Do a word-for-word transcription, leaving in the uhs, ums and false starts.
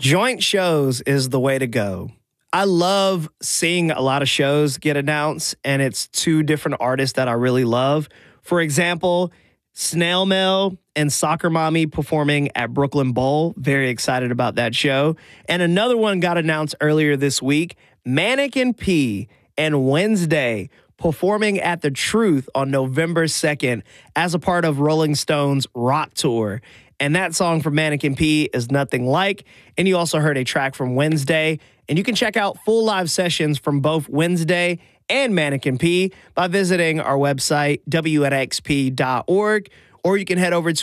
Joint shows is the way to go. I love seeing a lot of shows get announced, and it's two different artists that I really love. For example, Snail Mail and Soccer Mommy performing at Brooklyn Bowl. Very excited about that show. And another one got announced earlier this week, Mannequin P and Wednesday performing at The Truth on November second as a part of Rolling Stone's Rock Tour. And that song from Mannequin P is Nothing Like. And you also heard a track from Wednesday. And you can check out full live sessions from both Wednesday and Mannequin P by visiting our website, W N X P dot org, or you can head over to